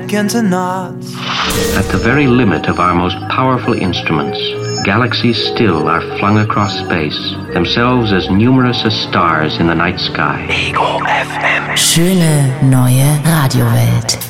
break into knots. At the very limit of our most powerful instruments, galaxies still are flung across space, themselves as numerous as stars in the night sky. Ego FM. Schöne neue Radiowelt.